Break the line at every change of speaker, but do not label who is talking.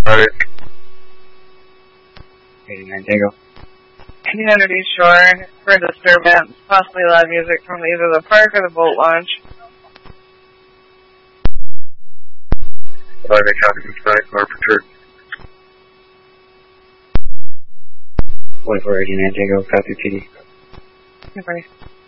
Alright.
89 Tango.
Community Shore for disturbance, possibly loud music from either the park or the boat launch.
5 copy, strike, mark for turn.
4489 Tango, copy PD.
Okay.